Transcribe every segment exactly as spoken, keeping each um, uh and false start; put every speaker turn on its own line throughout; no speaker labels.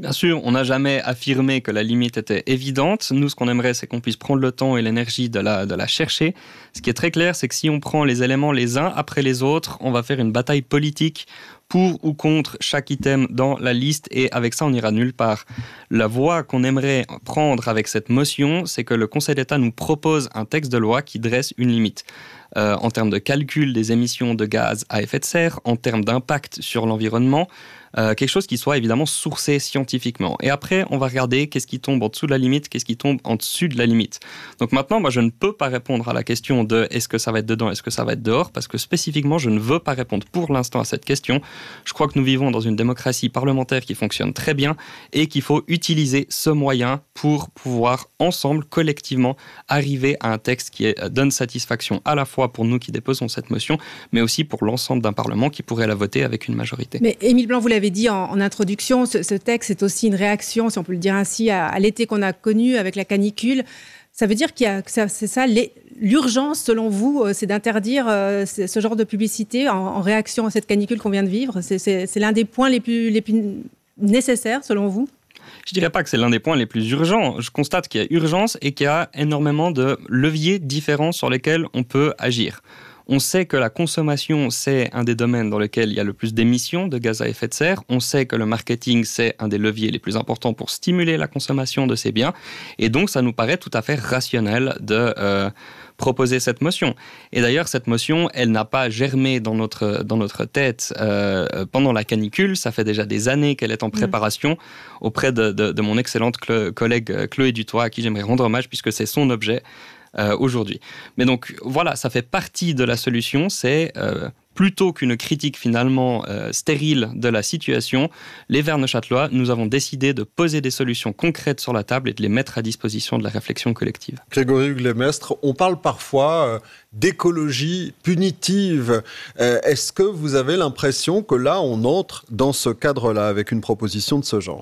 Bien sûr, on n'a jamais affirmé que la limite était évidente. Nous, ce qu'on aimerait, c'est qu'on puisse prendre le temps et l'énergie de la, de la chercher. Ce qui est très clair, c'est que si on prend les éléments les uns après les autres, on va faire une bataille politique pour ou contre chaque item dans la liste, et avec ça, on n'ira nulle part. La voie qu'on aimerait prendre avec cette motion, c'est que le Conseil d'État nous propose un texte de loi qui dresse une limite. Euh, en termes de calcul des émissions de gaz à effet de serre, en termes d'impact sur l'environnement, euh, quelque chose qui soit évidemment sourcé scientifiquement. Et après, on va regarder qu'est-ce qui tombe en dessous de la limite, qu'est-ce qui tombe en dessus de la limite. Donc maintenant, moi, je ne peux pas répondre à la question de est-ce que ça va être dedans, est-ce que ça va être dehors, parce que spécifiquement, je ne veux pas répondre pour l'instant à cette question. Je crois que nous vivons dans une démocratie parlementaire qui fonctionne très bien et qu'il faut utiliser ce moyen pour pouvoir ensemble, collectivement, arriver à un texte qui est, donne satisfaction à la fois pour nous qui déposons cette motion, mais aussi pour l'ensemble d'un Parlement qui pourrait la voter avec une majorité.
Mais Émile Blanc, vous l'avez dit en, en introduction, ce, ce texte est aussi une réaction, si on peut le dire ainsi, à, à l'été qu'on a connu avec la canicule. Ça veut dire qu'il y a, que ça, c'est ça, les, l'urgence, selon vous, c'est d'interdire euh, ce genre de publicité en, en réaction à cette canicule qu'on vient de vivre. C'est, c'est, c'est l'un des points les plus, les plus nécessaires, selon vous ?
Je ne dirais pas que c'est l'un des points les plus urgents. Je constate qu'il y a urgence et qu'il y a énormément de leviers différents sur lesquels on peut agir. On sait que la consommation, c'est un des domaines dans lesquels il y a le plus d'émissions de gaz à effet de serre. On sait que le marketing, c'est un des leviers les plus importants pour stimuler la consommation de ces biens. Et donc, ça nous paraît tout à fait rationnel de euh, proposer cette motion. Et d'ailleurs, cette motion, elle n'a pas germé dans notre, dans notre tête euh, pendant la canicule. Ça fait déjà des années qu'elle est en préparation mmh. auprès de, de, de mon excellente cl- collègue Chloé Dutoit, à qui j'aimerais rendre hommage puisque c'est son objet. Euh, aujourd'hui. Mais donc voilà, ça fait partie de la solution, c'est euh, plutôt qu'une critique finalement euh, stérile de la situation, les Verts neuchâtelois, nous avons décidé de poser des solutions concrètes sur la table et de les mettre à disposition de la réflexion collective.
Grégory Hugues-Lemestre, on parle parfois euh, d'écologie punitive. Euh, est-ce que vous avez l'impression que là, on entre dans ce cadre-là avec une proposition de ce genre ?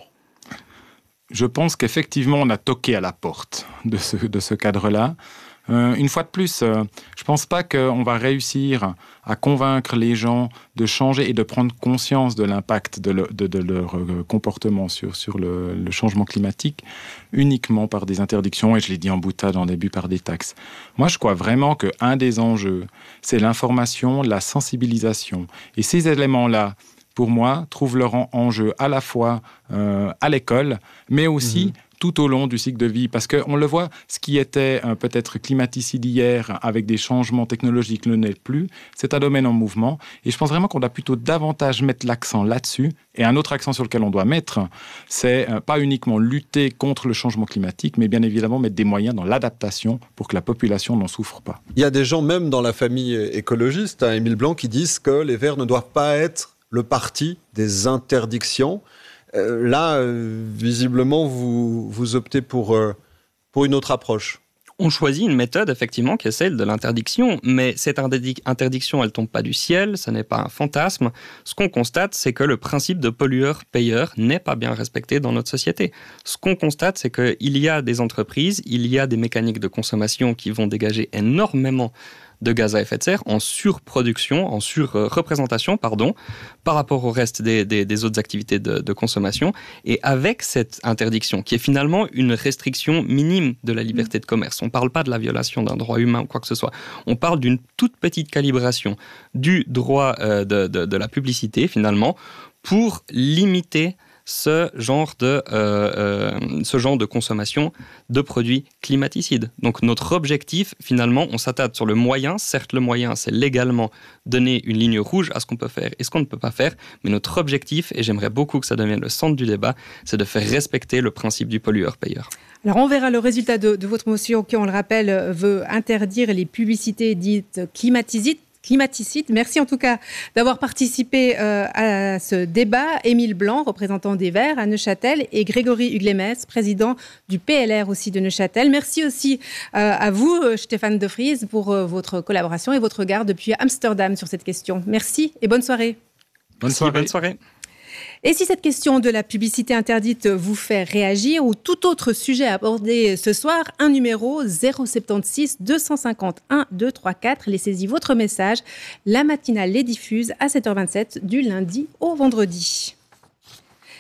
Je pense qu'effectivement, on a toqué à la porte de ce, de ce cadre-là. Euh, une fois de plus, euh, je ne pense pas qu'on va réussir à convaincre les gens de changer et de prendre conscience de l'impact de, le, de, de leur euh, comportement sur, sur le, le changement climatique uniquement par des interdictions, et je l'ai dit en boutade en début, par des taxes. Moi, je crois vraiment qu'un des enjeux, c'est l'information, la sensibilisation. Et ces éléments-là, pour moi, trouvent leur enjeu à la fois euh, à l'école, mais aussi mmh. tout au long du cycle de vie. Parce qu'on le voit, ce qui était euh, peut-être climaticide hier, avec des changements technologiques, ne l'est plus. C'est un domaine en mouvement. Et je pense vraiment qu'on doit plutôt davantage mettre l'accent là-dessus. Et un autre accent sur lequel on doit mettre, c'est euh, pas uniquement lutter contre le changement climatique, mais bien évidemment mettre des moyens dans l'adaptation pour que la population n'en souffre pas.
Il y a des gens, même dans la famille écologiste, hein, Émile Blanc, qui disent que les Verts ne doivent pas être le parti des interdictions. Euh, là, euh, visiblement, vous, vous optez pour, euh, pour une autre approche.
On choisit une méthode, effectivement, qui est celle de l'interdiction, mais cette interdiction, elle ne tombe pas du ciel, ce n'est pas un fantasme. Ce qu'on constate, c'est que le principe de pollueur-payeur n'est pas bien respecté dans notre société. Ce qu'on constate, c'est qu'il y a des entreprises, il y a des mécaniques de consommation qui vont dégager énormément de gaz à effet de serre en surproduction, en surreprésentation, pardon, par rapport au reste des, des, des autres activités de, de consommation. Et avec cette interdiction, qui est finalement une restriction minime de la liberté de commerce, on ne parle pas de la violation d'un droit humain ou quoi que ce soit, on parle d'une toute petite calibration du droit euh, de, de, de la publicité, finalement, pour limiter ce genre de, euh, euh, ce genre de consommation de produits climaticides. Donc notre objectif, finalement, on s'attarde sur le moyen. Certes, le moyen, c'est légalement donner une ligne rouge à ce qu'on peut faire et ce qu'on ne peut pas faire, mais notre objectif, et j'aimerais beaucoup que ça devienne le centre du débat, c'est de faire respecter le principe du pollueur-payeur.
Alors on verra le résultat de, de votre motion qui, on le rappelle, veut interdire les publicités dites climaticides. Climaticide. Merci en tout cas d'avoir participé euh, à ce débat. Émile Blanc, représentant des Verts à Neuchâtel, et Grégory Hugues-Lemestre, président du P L R aussi de Neuchâtel. Merci aussi euh, à vous, Stéphane De Vries, pour euh, votre collaboration et votre regard depuis Amsterdam sur cette question. Merci et bonne soirée.
Bonne soirée. Bonne soirée.
Et si cette question de la publicité interdite vous fait réagir ou tout autre sujet abordé ce soir, un numéro zéro sept six deux cinq zéro un deux trois quatre. Laissez-y votre message. La matinale les diffuse à sept heures vingt-sept du lundi au vendredi.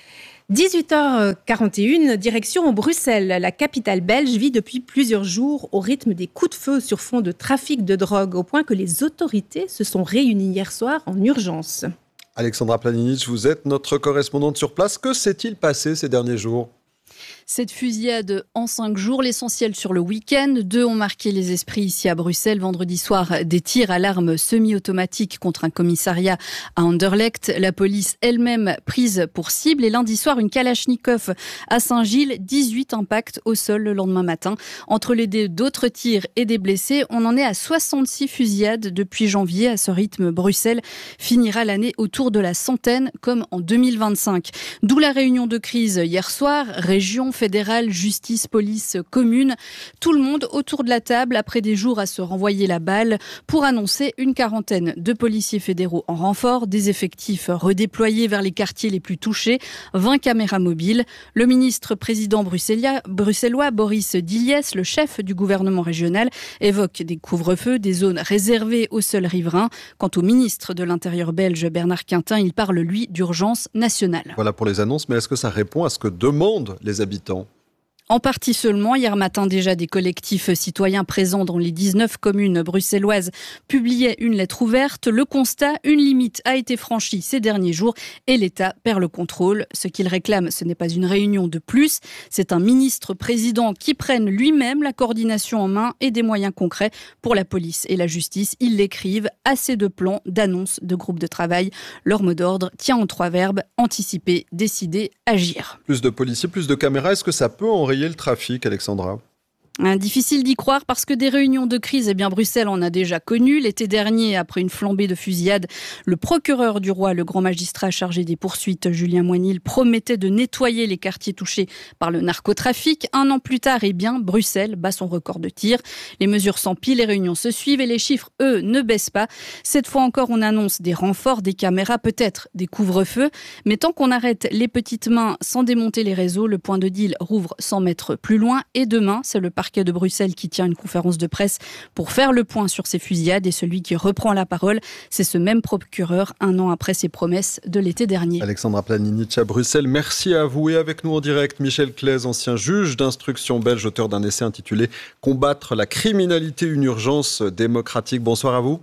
dix-huit heures quarante et une, direction Bruxelles. La capitale belge vit depuis plusieurs jours au rythme des coups de feu sur fond de trafic de drogue, au point que les autorités se sont réunies hier soir en urgence.
Alexandra Planinic, vous êtes notre correspondante sur place. Que s'est-il passé ces derniers jours ?
Cette fusillade en cinq jours, l'essentiel sur le week-end. Deux ont marqué les esprits ici à Bruxelles. Vendredi soir, des tirs à l'arme semi-automatique contre un commissariat à Anderlecht. La police elle-même prise pour cible. Et lundi soir, une Kalachnikov à Saint-Gilles. dix-huit impacts au sol le lendemain matin. Entre les d'autres tirs et des blessés, on en est à soixante-six fusillades depuis janvier. À ce rythme, Bruxelles finira l'année autour de la centaine, comme en deux mille vingt-cinq. D'où la réunion de crise hier soir. Région, fédérale, justice, police, commune. Tout le monde autour de la table après des jours à se renvoyer la balle pour annoncer une quarantaine de policiers fédéraux en renfort, des effectifs redéployés vers les quartiers les plus touchés, vingt caméras mobiles. Le ministre président bruxellois Boris Diliès, le chef du gouvernement régional, évoque des couvre-feux, des zones réservées aux seuls riverains. Quant au ministre de l'Intérieur belge Bernard Quintin, il parle lui d'urgence nationale.
Voilà pour les annonces, mais est-ce que ça répond à ce que demandent les habitants ?
En partie seulement. Hier matin déjà, des collectifs citoyens présents dans les dix-neuf communes bruxelloises publiaient une lettre ouverte. Le constat, une limite a été franchie ces derniers jours et l'État perd le contrôle. Ce qu'il réclame, ce n'est pas une réunion de plus, c'est un ministre-président qui prenne lui-même la coordination en main et des moyens concrets pour la police et la justice. Ils l'écrivent, assez de plans, d'annonces, de groupes de travail. Leur mot d'ordre tient en trois verbes: anticiper, décider, agir.
Plus de policiers, plus de caméras, est-ce que ça peut enrayer le trafic, Alexandra ?
Difficile d'y croire parce que des réunions de crise, eh bien Bruxelles en a déjà connu. L'été dernier, après une flambée de fusillades, le procureur du roi, le grand magistrat chargé des poursuites, Julien Moinil, promettait de nettoyer les quartiers touchés par le narcotrafic. Un an plus tard, eh bien Bruxelles bat son record de tirs. Les mesures s'empilent, les réunions se suivent et les chiffres, eux, ne baissent pas. Cette fois encore, on annonce des renforts, des caméras, peut-être des couvre-feux. Mais tant qu'on arrête les petites mains sans démonter les réseaux, le point de deal rouvre cent mètres plus loin. Et demain, c'est le parquet de Bruxelles qui tient une conférence de presse pour faire le point sur ces fusillades, et celui qui reprend la parole, c'est ce même procureur un an après ses promesses de l'été dernier.
Alexandra Planinic à Bruxelles, merci à vous. Et avec nous en direct, Michel Claise, ancien juge d'instruction belge, auteur d'un essai intitulé « Combattre la criminalité, une urgence démocratique ». Bonsoir à vous.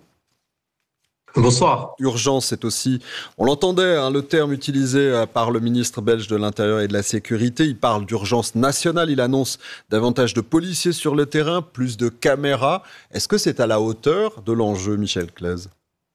Bonsoir.
Urgence, c'est aussi, on l'entendait, hein, le terme utilisé par le ministre belge de l'Intérieur et de la Sécurité. Il parle d'urgence nationale, il annonce davantage de policiers sur le terrain, plus de caméras. Est-ce que c'est à la hauteur de l'enjeu, Michel Claise ?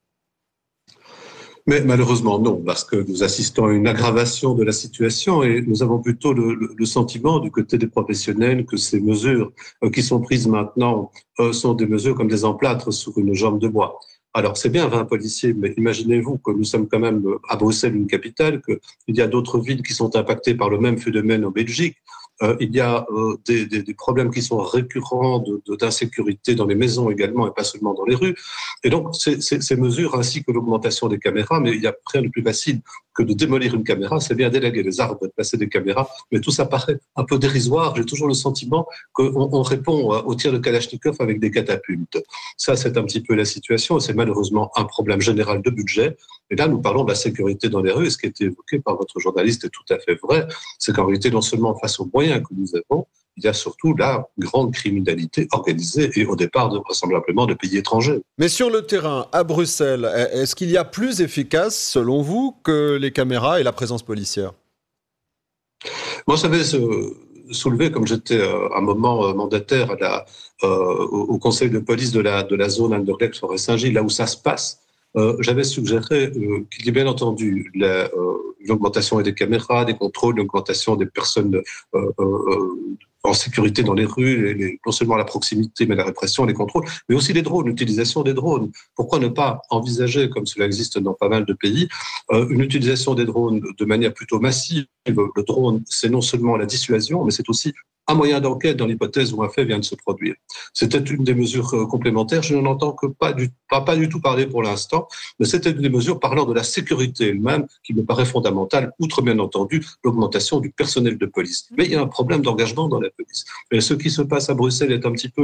Mais malheureusement non, parce que nous assistons à une aggravation de la situation et nous avons plutôt le, le, le sentiment du côté des professionnels que ces mesures euh, qui sont prises maintenant euh, sont des mesures comme des emplâtres sur une jambe de bois. Alors, c'est bien vingt policiers, mais imaginez-vous que nous sommes quand même à Bruxelles, une capitale, qu'il y a d'autres villes qui sont impactées par le même phénomène en Belgique. Euh, il y a euh, des, des, des problèmes qui sont récurrents de, de, d'insécurité dans les maisons également et pas seulement dans les rues. Et donc, ces, ces, ces mesures ainsi que l'augmentation des caméras, mais il n'y a rien de plus facile que de démolir une caméra, c'est bien d'élaguer les arbres, de placer des caméras, mais tout ça paraît un peu dérisoire. J'ai toujours le sentiment qu'on on répond aux tirs de Kalachnikov avec des catapultes. Ça, c'est un petit peu la situation, et c'est malheureusement un problème général de budget. Et là, nous parlons de la sécurité dans les rues, et ce qui a été évoqué par votre journaliste est tout à fait vrai, c'est qu'en réalité, non seulement face aux moyens que nous avons, il y a surtout la grande criminalité organisée et au départ de, vraisemblablement de pays étrangers.
Mais sur le terrain, à Bruxelles, est-ce qu'il y a plus efficace, selon vous, que les caméras et la présence policière ?
Moi, j'avais euh, soulevé, comme j'étais euh, un moment euh, mandataire à la, euh, au, au conseil de police de la, de la zone Anderlecht-Forêt-Saint-Gilles, là où ça se passe, euh, j'avais suggéré euh, qu'il y ait bien entendu la, euh, l'augmentation des caméras, des contrôles, l'augmentation des personnes euh, euh, en sécurité dans les rues, les, non seulement la proximité, mais la répression, les contrôles, mais aussi les drones, l'utilisation des drones. Pourquoi ne pas envisager, comme cela existe dans pas mal de pays, euh, une utilisation des drones de manière plutôt massive. Le drone, c'est non seulement la dissuasion, mais c'est aussi un moyen d'enquête dans l'hypothèse où un fait vient de se produire. C'était une des mesures complémentaires. Je n'en entends que pas du, pas, pas du tout parler pour l'instant, mais c'était une des mesures parlant de la sécurité elle-même qui me paraît fondamentale, outre bien entendu l'augmentation du personnel de police. Mais il y a un problème d'engagement dans la police. Et ce qui se passe à Bruxelles est un petit peu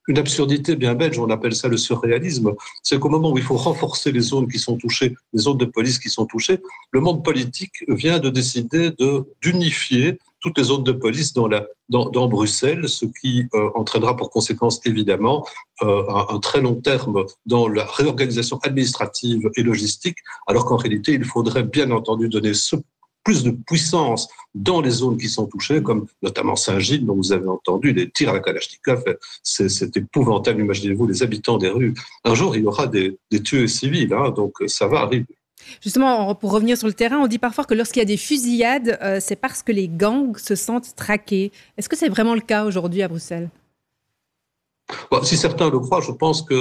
une absurdité bien belge, on appelle ça le surréalisme, c'est qu'au moment où il faut renforcer les zones qui sont touchées, les zones de police qui sont touchées, le monde politique vient de décider de, d'unifier toutes les zones de police dans, la, dans, dans Bruxelles, ce qui euh, entraînera pour conséquence évidemment euh, un, un très long terme dans la réorganisation administrative et logistique, alors qu'en réalité, il faudrait bien entendu donner ce plus de puissance dans les zones qui sont touchées, comme notamment Saint-Gilles, dont vous avez entendu des tirs à la Kalachnikov. C'est, c'est épouvantable, imaginez-vous, les habitants des rues. Un jour, il y aura des, des tués civils, hein, donc ça va arriver.
Justement, pour revenir sur le terrain, on dit parfois que lorsqu'il y a des fusillades, euh, c'est parce que les gangs se sentent traqués. Est-ce que c'est vraiment le cas aujourd'hui à Bruxelles ?
Bon, si certains le croient, je pense qu'ils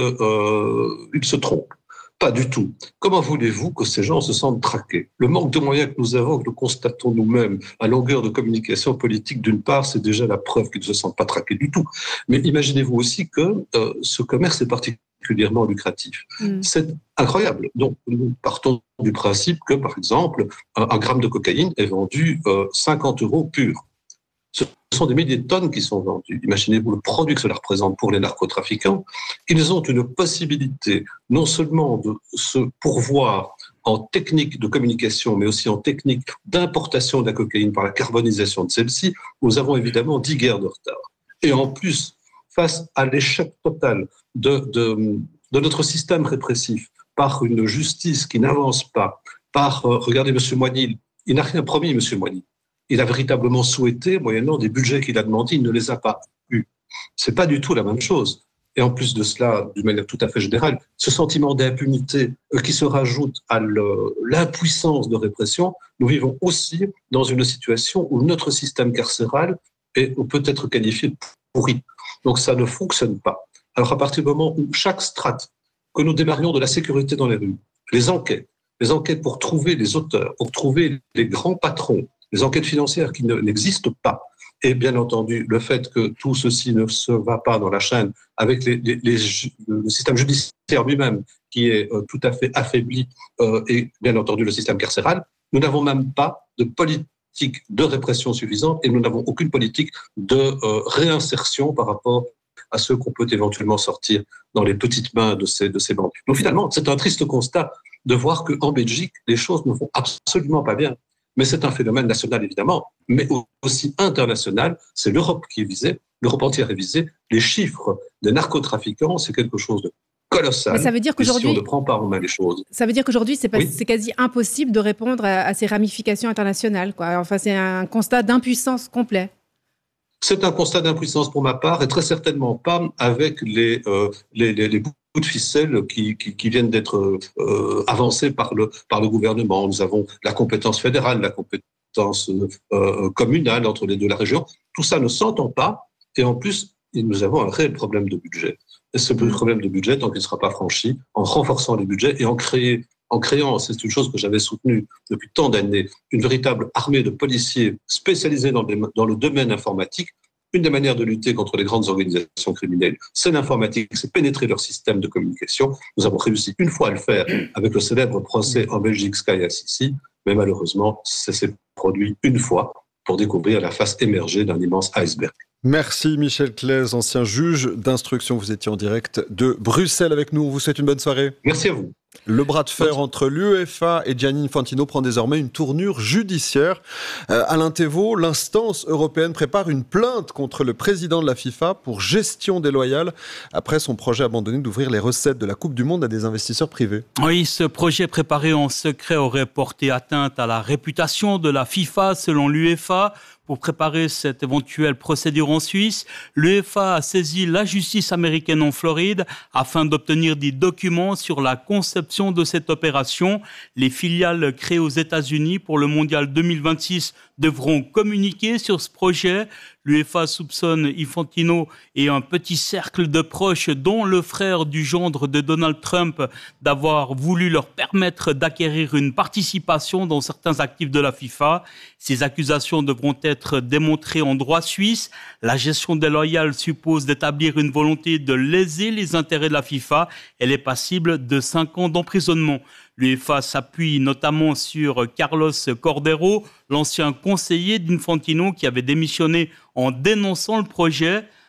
euh, se trompent. Pas du tout. Comment voulez-vous que ces gens se sentent traqués ? Le manque de moyens que nous avons, que nous constatons nous-mêmes à longueur de communication politique, d'une part, c'est déjà la preuve qu'ils ne se sentent pas traqués du tout. Mais imaginez-vous aussi que euh, ce commerce est particulièrement lucratif. Mmh. C'est incroyable. Donc, nous partons du principe que, par exemple, un, un gramme de cocaïne est vendu euh, cinquante euros pur. Ce sont des milliers de tonnes qui sont vendues. Imaginez-vous le produit que cela représente pour les narcotrafiquants. Ils ont une possibilité non seulement de se pourvoir en technique de communication, mais aussi en technique d'importation de la cocaïne par la carbonisation de celle-ci. Nous avons évidemment dix guerres de retard. Et en plus, face à l'échec total de, de, de notre système répressif, par une justice qui n'avance pas, par, euh, regardez M. Moigny, il n'a rien promis, M. Moigny. Il a véritablement souhaité, moyennant des budgets qu'il a demandés, il ne les a pas eus. C'est pas du tout la même chose. Et en plus de cela, d'une manière tout à fait générale, ce sentiment d'impunité qui se rajoute à le, l'impuissance de répression, nous vivons aussi dans une situation où notre système carcéral est, peut être qualifié de pourri. Donc ça ne fonctionne pas. Alors à partir du moment où chaque strate, que nous démarrions de la sécurité dans les rues, les enquêtes, les enquêtes pour trouver les auteurs, pour trouver les grands patrons, les enquêtes financières qui ne, n'existent pas, et bien entendu le fait que tout ceci ne se va pas dans la chaîne avec les, les, les, le système judiciaire lui-même qui est euh, tout à fait affaibli euh, et bien entendu le système carcéral, nous n'avons même pas de politique de répression suffisante et nous n'avons aucune politique de euh, réinsertion par rapport à ceux qu'on peut éventuellement sortir dans les petites mains de ces, de ces bandits. Donc finalement, c'est un triste constat de voir qu'en Belgique, les choses ne vont absolument pas bien. Mais c'est un phénomène national, évidemment, mais aussi international. C'est l'Europe qui est visée, l'Europe entière est visée. Les chiffres des narcotrafiquants, c'est quelque chose de colossal.
Mais ça veut dire qu'aujourd'hui,
si on ne prend pas en main les choses.
Ça veut dire qu'aujourd'hui, c'est, pas,
oui.
c'est quasi impossible de répondre à, à ces ramifications internationales, quoi. Enfin, c'est un constat d'impuissance complet.
C'est un constat d'impuissance pour ma part, et très certainement pas avec les, euh, les, les, les de ficelles qui, qui, qui viennent d'être euh, avancées par le, par le gouvernement. Nous avons la compétence fédérale, la compétence euh, communale entre les deux, la région. Tout ça ne s'entend pas. Et en plus, nous avons un réel problème de budget. Et ce problème de budget, tant qu'il ne sera pas franchi, en renforçant les budgets et en, créer, en créant, c'est une chose que j'avais soutenue depuis tant d'années, une véritable armée de policiers spécialisés dans, les, dans le domaine informatique. Une des manières de lutter contre les grandes organisations criminelles, c'est l'informatique, c'est pénétrer leur système de communication. Nous avons réussi une fois à le faire avec le célèbre procès en Belgique Sky à Sissi, mais malheureusement, ça s'est produit une fois pour découvrir la face émergée d'un immense iceberg.
Merci Michel Claise, ancien juge d'instruction. Vous étiez en direct de Bruxelles avec nous. On vous souhaite une bonne soirée.
Merci à vous.
Le bras de fer entre l'UEFA et Gianni Infantino prend désormais une tournure judiciaire. Euh, Alain Thévault, l'instance européenne prépare une plainte contre le président de la FIFA pour gestion déloyale après son projet abandonné d'ouvrir les recettes de la Coupe du Monde à des investisseurs privés.
Oui, ce projet préparé en secret aurait porté atteinte à la réputation de la FIFA selon l'UEFA. Pour préparer cette éventuelle procédure en Suisse, l'UEFA a saisi la justice américaine en Floride afin d'obtenir des documents sur la conception de cette opération. Les filiales créées aux États-Unis pour le Mondial deux mille vingt-six devront communiquer sur ce projet. L'UEFA soupçonne Infantino et un petit cercle de proches, dont le frère du gendre de Donald Trump, d'avoir voulu leur permettre d'acquérir une participation dans certains actifs de la FIFA. Ces accusations devront être démontrées en droit suisse. La gestion déloyale suppose d'établir une volonté de léser les intérêts de la FIFA. Elle est passible de cinq ans d'emprisonnement. L'UEFA s'appuie notamment sur Carlos Cordeiro, l'ancien conseiller d'Infantino qui avait démissionné en dénonçant le projet.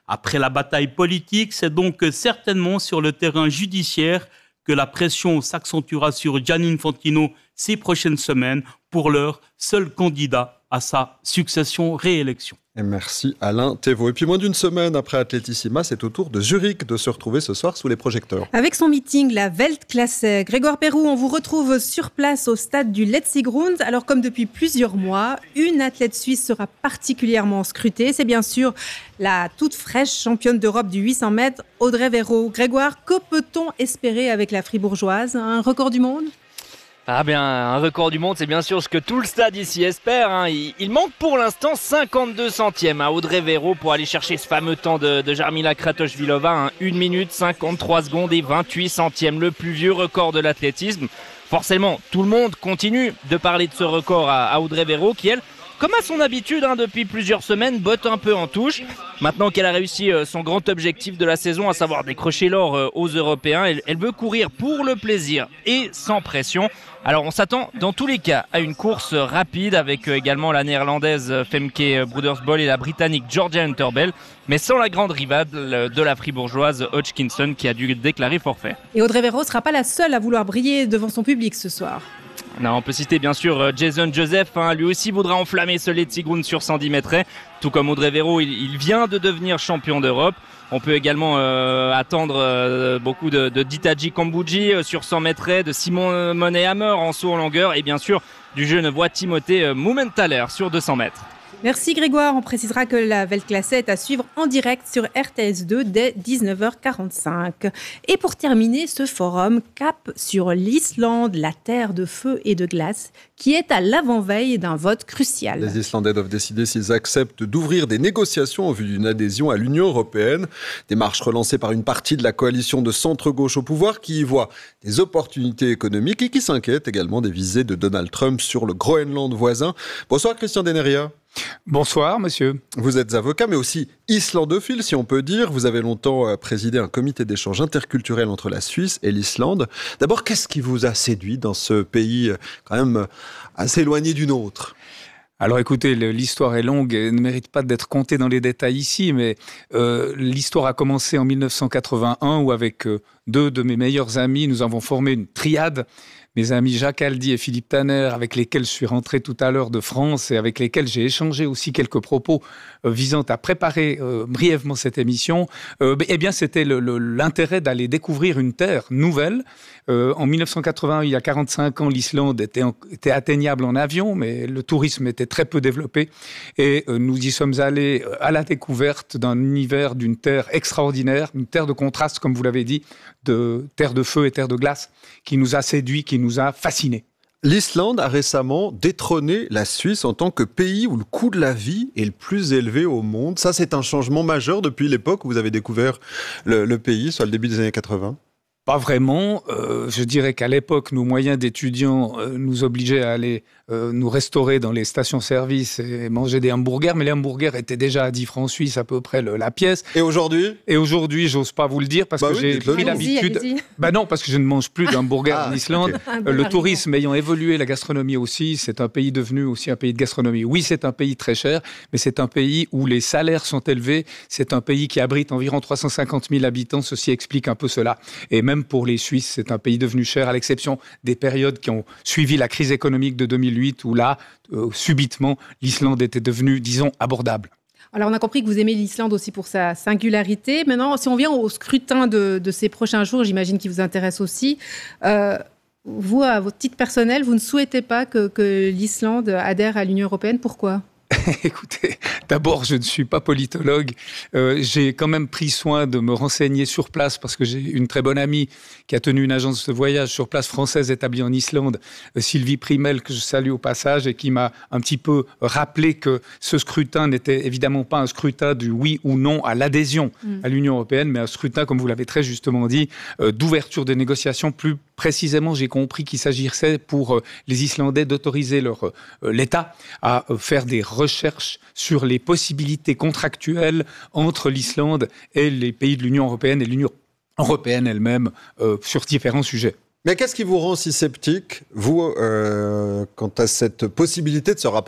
Après la bataille politique, c'est donc certainement sur le terrain judiciaire que la pression s'accentuera sur Gianni Infantino ces prochaines semaines, pour l'heure, seul candidat à sa succession-réélection.
Et merci Alain Thévaut. Et puis moins d'une semaine après Atletissima, c'est au tour de Zurich de se retrouver ce soir sous les projecteurs.
Avec son meeting, la Weltklasse, Grégoire Perroux, on vous retrouve sur place au stade du Letzigrund. Alors comme depuis plusieurs mois, une athlète suisse sera particulièrement scrutée. C'est bien sûr la toute fraîche championne d'Europe du huit cents mètres, Audrey Verreaux. Grégoire, que peut-on espérer avec la Fribourgeoise? Un record du monde ?
Ah bien, un record du monde, c'est bien sûr ce que tout le stade ici espère. Hein. Il, il manque pour l'instant cinquante-deux centièmes à Audrey Verreaux pour aller chercher ce fameux temps de, de Jarmila Kratochvilova. Hein. une minute cinquante-trois secondes et vingt-huit centièmes, le plus vieux record de l'athlétisme. Forcément, tout le monde continue de parler de ce record à, à Audrey Verreaux qui, elle, comme à son habitude hein, depuis plusieurs semaines, botte un peu en touche. Maintenant qu'elle a réussi euh, son grand objectif de la saison, à savoir décrocher l'or euh, aux Européens, elle, elle veut courir pour le plaisir et sans pression. Alors on s'attend dans tous les cas à une course rapide avec euh, également la néerlandaise euh, Femke Broedersbol et la britannique Georgia Hunter-Bell, mais sans la grande rivale euh, de la fribourgeoise Hodgkinson qui a dû déclarer forfait.
Et Audrey Verreaux ne sera pas la seule à vouloir briller devant son public ce soir.
Non, on peut citer bien sûr Jason Joseph, hein, lui aussi voudra enflammer ce Letzigrund sur cent dix mètres. Tout comme Audrey Verreaux, il, il vient de devenir champion d'Europe. On peut également euh, attendre euh, beaucoup de, de Ditaji Kambuji euh, sur cent mètres, de Simon Monet-Hammer en saut en longueur et bien sûr du Genevois Timothée euh, Mumenthaler sur deux cents mètres.
Merci Grégoire, on précisera que la Weltklasse est à suivre en direct sur R T S deux dès dix-neuf heures quarante-cinq. Et pour terminer ce forum, cap sur l'Islande, la terre de feu et de glace, qui est à l'avant-veille d'un vote crucial.
Les Islandais doivent décider s'ils acceptent d'ouvrir des négociations en vue d'une adhésion à l'Union européenne. Démarche relancée par une partie de la coalition de centre-gauche au pouvoir qui y voit des opportunités économiques et qui s'inquiète également des visées de Donald Trump sur le Groenland voisin. Bonsoir Christian Deneria.
Bonsoir, monsieur.
Vous êtes avocat, mais aussi islandophile, si on peut dire. Vous avez longtemps présidé un comité d'échange interculturel entre la Suisse et l'Islande. D'abord, qu'est-ce qui vous a séduit dans ce pays quand même assez éloigné du nôtre ?
Alors écoutez, l'histoire est longue et ne mérite pas d'être contée dans les détails ici, mais euh, l'histoire a commencé en mille neuf cent quatre-vingt-un où avec euh, deux de mes meilleurs amis, nous avons formé une triade. Mes amis Jacques Aldi et Philippe Tanner, avec lesquels je suis rentré tout à l'heure de France et avec lesquels j'ai échangé aussi quelques propos euh, visant à préparer euh, brièvement cette émission, euh, eh bien c'était le, le, l'intérêt d'aller découvrir une terre nouvelle. Euh, en mille neuf cent quatre-vingt-un, il y a quarante-cinq ans, l'Islande était, en, était atteignable en avion, mais le tourisme était très peu développé. Et euh, nous y sommes allés à la découverte d'un univers, d'une terre extraordinaire, une terre de contraste, comme vous l'avez dit, de terre de feu et terre de glace, qui nous a séduits, qui nous a fascinés.
L'Islande a récemment détrôné la Suisse en tant que pays où le coût de la vie est le plus élevé au monde. Ça, c'est un changement majeur depuis l'époque où vous avez découvert le, le pays, soit le début des années quatre-vingts.
Pas vraiment. Euh, je dirais qu'à l'époque, nos moyens d'étudiants euh, nous obligeaient à aller euh, nous restaurer dans les stations-service et manger des hamburgers. Mais les hamburgers étaient déjà à dix francs suisses à peu près le, la pièce.
Et aujourd'hui ?
Et aujourd'hui, j'ose pas vous le dire parce
bah
que
oui,
j'ai pris l'habitude...
Allez-y, allez-y.
Bah non, parce que je ne mange plus d'hamburgers ah, en Islande.
Okay.
Euh, le tourisme ayant évolué, la gastronomie aussi, c'est un pays devenu aussi un pays de gastronomie. Oui, c'est un pays très cher, mais c'est un pays où les salaires sont élevés. C'est un pays qui abrite environ trois cent cinquante mille habitants. Ceci explique un peu cela. Et même pour les Suisses, c'est un pays devenu cher, à l'exception des périodes qui ont suivi la crise économique de deux mille huit, où là, euh, subitement, l'Islande était devenue, disons, abordable.
Alors, on a compris que vous aimez l'Islande aussi pour sa singularité. Maintenant, si on vient au scrutin de, de ces prochains jours, j'imagine qu'il vous intéresse aussi. Euh, vous, à votre titre personnel, vous ne souhaitez pas que, que l'Islande adhère à l'Union européenne. Pourquoi ?
Écoutez, d'abord, je ne suis pas politologue. Euh, j'ai quand même pris soin de me renseigner sur place parce que j'ai une très bonne amie qui a tenu une agence de voyage sur place française établie en Islande, euh, Sylvie Primel, que je salue au passage, et qui m'a un petit peu rappelé que ce scrutin n'était évidemment pas un scrutin du oui ou non à l'adhésion mmh. à l'Union européenne, mais un scrutin, comme vous l'avez très justement dit, euh, d'ouverture des négociations. Plus précisément, j'ai compris qu'il s'agissait pour euh, les Islandais d'autoriser leur, euh, l'État à euh, faire des recherches sur les possibilités contractuelles entre l'Islande et les pays de l'Union européenne et l'Union européenne elle-même euh, sur différents sujets.
Mais qu'est-ce qui vous rend si sceptique, vous, euh, quant à cette possibilité de se rapprocher de l'U E ?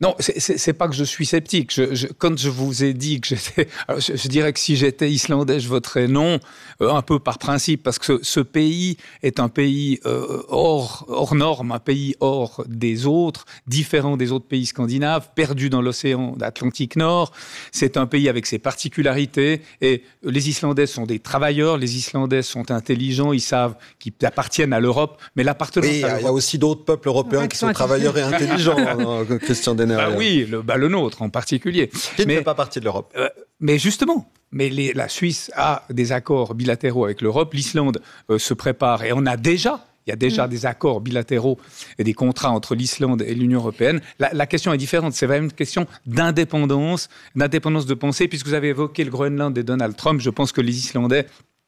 Non, c'est, c'est, c'est pas que je suis sceptique. Je, je, quand je vous ai dit que j'étais... Alors je, je dirais que si j'étais islandais, je voterais non, euh, un peu par principe, parce que ce, ce pays est un pays euh, hors, hors norme, un pays hors des autres, différent des autres pays scandinaves, perdu dans l'océan Atlantique Nord. C'est un pays avec ses particularités, et les Islandais sont des travailleurs, les Islandais sont intelligents, ils savent qu'ils appartiennent à l'Europe, mais l'appartenance
oui,
à l'Europe...
il y a aussi d'autres peuples européens ouais, qui sont travailleurs et intelligents, hein, Christian Deneria.
Bah oui, le, bah le nôtre en particulier.
Qui
mais,
ne fait pas partie de l'Europe.
Euh, mais justement, mais les, la Suisse a des accords bilatéraux avec l'Europe, l'Islande euh, se prépare, et on a déjà, il y a déjà mmh. des accords bilatéraux et des contrats entre l'Islande et l'Union européenne. La, la question est différente, c'est vraiment une question d'indépendance, d'indépendance de pensée, puisque vous avez évoqué le Groenland et Donald Trump, je pense que les Islandais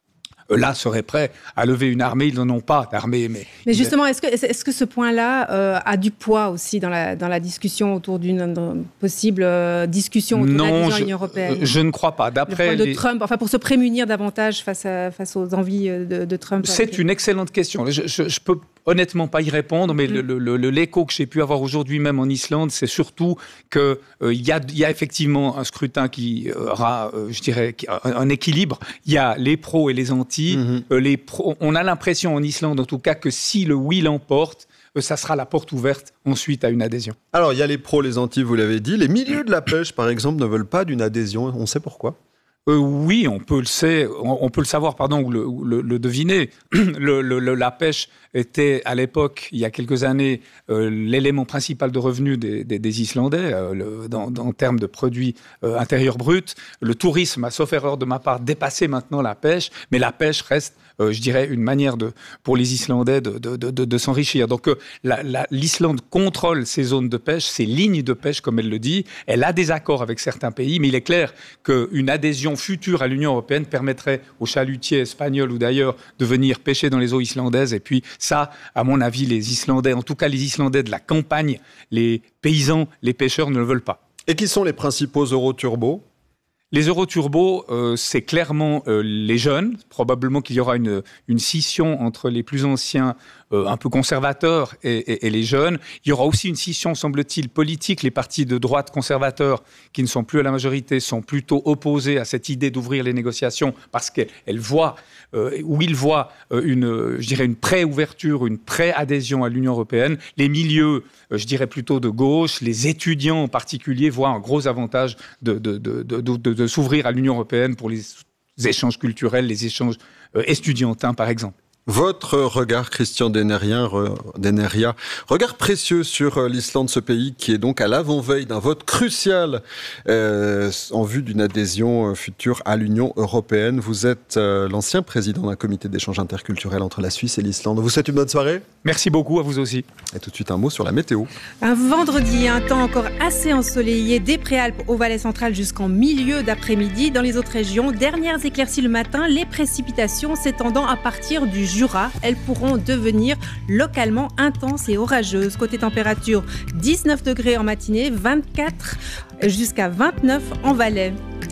là, seraient prêts à lever une armée. Ils n'en ont pas d'armée. Mais,
mais justement, est-ce que, est-ce que ce point-là euh, a du poids aussi dans la, dans la discussion autour d'une possible euh, discussion autour
non,
de l'adhésion
je,
à l'Union européenne?
Je ne crois pas. D'après
le point de
les...
Trump, enfin pour se prémunir davantage face, à, face aux envies de, de Trump.
C'est une excellente question. Je, je, je peux honnêtement pas y répondre, mais mmh. le, le, le, l'écho que j'ai pu avoir aujourd'hui même en Islande, c'est surtout qu'il euh, y, a, y a effectivement un scrutin qui aura, euh, je dirais, un, un équilibre. Il y a les pros et les anti. Mmh. Euh, les pros, on a l'impression en Islande, en tout cas, que si le oui l'emporte, euh, ça sera la porte ouverte ensuite à une adhésion.
Alors, il y a les pros, les anti, vous l'avez dit. Les milieux de la pêche, par exemple, ne veulent pas d'une adhésion. On sait pourquoi?
Euh, oui, on peut le sait, on, on peut le savoir, pardon, ou le, le, le deviner. le, le, le, la pêche était à l'époque, il y a quelques années, euh, l'élément principal de revenu des, des, des Islandais euh, le, dans, dans, en termes de produits euh, intérieurs bruts. Le tourisme a, sauf erreur de ma part, dépassé maintenant la pêche, mais la pêche reste, euh, je dirais, une manière de, pour les Islandais de, de, de, de, de s'enrichir. Donc euh, la, la, l'Islande contrôle ses zones de pêche, ses lignes de pêche, comme elle le dit. Elle a des accords avec certains pays, mais il est clair qu'une adhésion future à l'Union européenne permettrait aux chalutiers espagnols ou d'ailleurs de venir pêcher dans les eaux islandaises. Et puis ça, à mon avis, les Islandais, en tout cas les Islandais de la campagne, les paysans, les pêcheurs ne le veulent pas.
Et qui sont les principaux euroturbos ?
Les euroturbos, euh, c'est clairement euh, les jeunes. Probablement qu'il y aura une, une scission entre les plus anciens, euh, un peu conservateurs, et, et, et les jeunes. Il y aura aussi une scission, semble-t-il, politique. Les partis de droite conservateurs, qui ne sont plus à la majorité, sont plutôt opposés à cette idée d'ouvrir les négociations parce qu'elles voient, euh, ou ils voient euh, une, je dirais, une pré-ouverture, une pré-adhésion à l'Union européenne. Les milieux, euh, je dirais plutôt de gauche, les étudiants en particulier, voient un gros avantage de, de, de, de, de, de, de s'ouvrir à l'Union européenne pour les échanges culturels, les échanges euh, estudiantins, par exemple.
Votre regard, Christian Deneria, re, Deneria, regard précieux sur l'Islande, ce pays qui est donc à l'avant-veille d'un vote crucial euh, en vue d'une adhésion future à l'Union européenne. Vous êtes euh, l'ancien président d'un comité d'échange interculturel entre la Suisse et l'Islande. Vous souhaitez une bonne soirée ?
Merci beaucoup, à vous aussi.
Et tout de suite un mot sur la météo.
Un vendredi, un temps encore assez ensoleillé des Préalpes au Valais central jusqu'en milieu d'après-midi. Dans les autres régions, dernières éclaircies le matin, les précipitations s'étendant à partir du Jura, elles pourront devenir localement intenses et orageuses. Côté température, dix-neuf degrés en matinée, vingt-quatre jusqu'à vingt-neuf en Valais.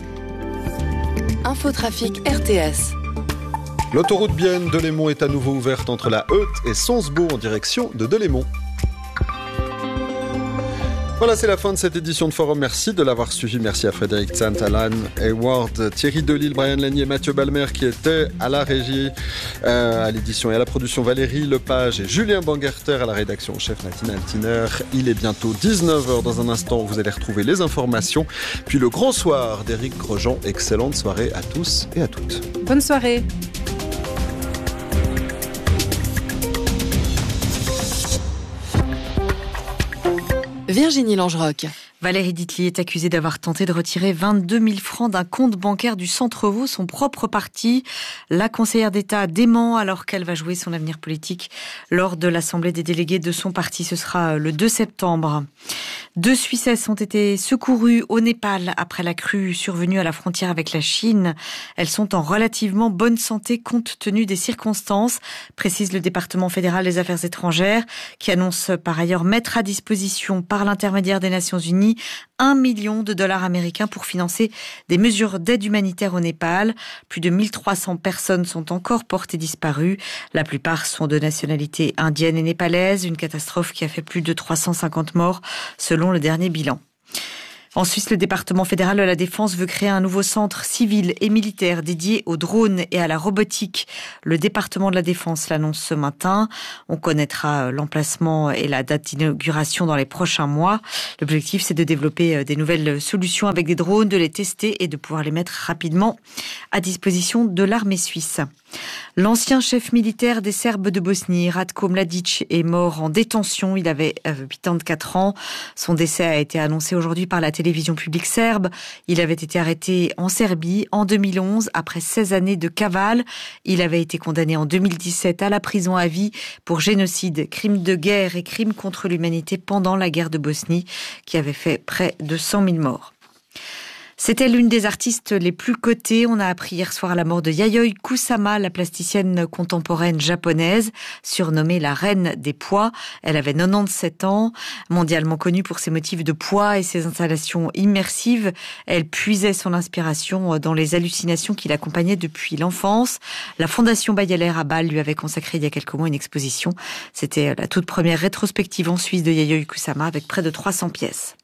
Infotrafic R T S.
L'autoroute Bienne Delémont est à nouveau ouverte entre la Heute et Sonsbo en direction de Delémont. Voilà, c'est la fin de cette édition de Forum. Merci de l'avoir suivi. Merci à Frédéric Tsant, Alan Hayward, Thierry Delille, Brian Lagny et Mathieu Balmer qui étaient à la régie, euh, à l'édition et à la production, Valérie Lepage et Julien Bangerter à la rédaction, chef Nathalie Altiner. Il est bientôt dix-neuf heures. Dans un instant, vous allez retrouver les informations. Puis le grand soir d'Éric Grosjean. Excellente soirée à tous et à toutes.
Bonne soirée.
Virginie Langerock.
Valérie Ditli est accusée d'avoir tenté de retirer vingt-deux mille francs d'un compte bancaire du Centre-Vaud, son propre parti. La conseillère d'État dément alors qu'elle va jouer son avenir politique lors de l'Assemblée des délégués de son parti. Ce sera le deux septembre. Deux Suissesses ont été secourues au Népal après la crue survenue à la frontière avec la Chine. Elles sont en relativement bonne santé compte tenu des circonstances, précise le département fédéral des affaires étrangères, qui annonce par ailleurs mettre à disposition par l'intermédiaire des Nations Unies réuni un million de dollars américains pour financer des mesures d'aide humanitaire au Népal. Plus de mille trois cents personnes sont encore portées disparues. La plupart sont de nationalité indienne et népalaise. Une catastrophe qui a fait plus de trois cent cinquante morts selon le dernier bilan. En Suisse, le département fédéral de la Défense veut créer un nouveau centre civil et militaire dédié aux drones et à la robotique. Le département de la Défense l'annonce ce matin. On connaîtra l'emplacement et la date d'inauguration dans les prochains mois. L'objectif, c'est de développer des nouvelles solutions avec des drones, de les tester et de pouvoir les mettre rapidement à disposition de l'armée suisse. L'ancien chef militaire des Serbes de Bosnie, Ratko Mladic, est mort en détention. Il avait quatre-vingt-quatre ans. Son décès a été annoncé aujourd'hui par la télévision publique serbe. Il avait été arrêté en Serbie en deux mille onze après seize années de cavale. Il avait été condamné en deux mille dix-sept à la prison à vie pour génocide, crime de guerre et crime contre l'humanité pendant la guerre de Bosnie qui avait fait près de cent mille morts. C'était l'une des artistes les plus cotées. On a appris hier soir la mort de Yayoi Kusama, la plasticienne contemporaine japonaise, surnommée la reine des poids. Elle avait quatre-vingt-dix-sept ans, mondialement connue pour ses motifs de poids et ses installations immersives. Elle puisait son inspiration dans les hallucinations qui l'accompagnaient depuis l'enfance. La Fondation Bayeler à Bâle lui avait consacré il y a quelques mois une exposition. C'était la toute première rétrospective en Suisse de Yayoi Kusama avec près de trois cents pièces.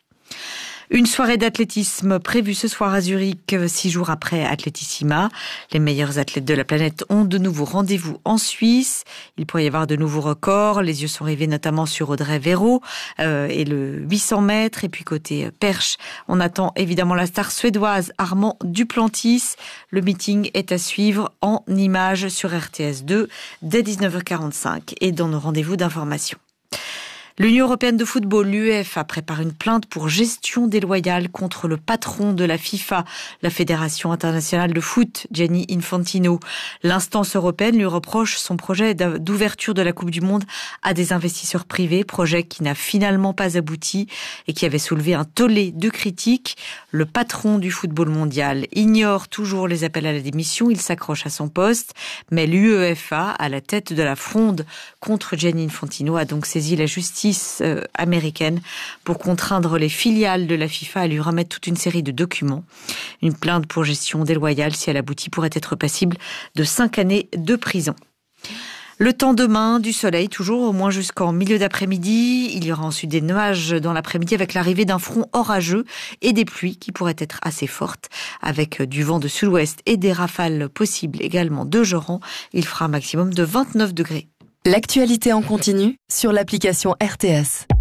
Une soirée d'athlétisme prévue ce soir à Zurich, six jours après Athletissima. Les meilleurs athlètes de la planète ont de nouveau rendez-vous en Suisse. Il pourrait y avoir de nouveaux records. Les yeux sont rivés notamment sur Audrey Véro euh, et le huit cents mètres. Et puis côté perche, on attend évidemment la star suédoise Armand Duplantis. Le meeting est à suivre en images sur R T S deux dès dix-neuf heures quarante-cinq et dans nos rendez-vous d'information. L'Union européenne de football, l'UEFA, prépare une plainte pour gestion déloyale contre le patron de la FIFA, la Fédération internationale de foot, Gianni Infantino. L'instance européenne lui reproche son projet d'ouverture de la Coupe du Monde à des investisseurs privés, projet qui n'a finalement pas abouti et qui avait soulevé un tollé de critiques. Le patron du football mondial ignore toujours les appels à la démission, il s'accroche à son poste, mais l'UEFA, à la tête de la fronde contre Gianni Infantino, a donc saisi la justice américaine pour contraindre les filiales de la FIFA à lui remettre toute une série de documents. Une plainte pour gestion déloyale, si elle aboutit, pourrait être passible de cinq années de prison. Le temps demain, du soleil toujours, au moins jusqu'en milieu d'après-midi. Il y aura ensuite des nuages dans l'après-midi avec l'arrivée d'un front orageux et des pluies qui pourraient être assez fortes avec du vent de sud-ouest et des rafales possibles également de Joran. Il fera un maximum de vingt-neuf degrés.
L'actualité en continu sur l'application R T S.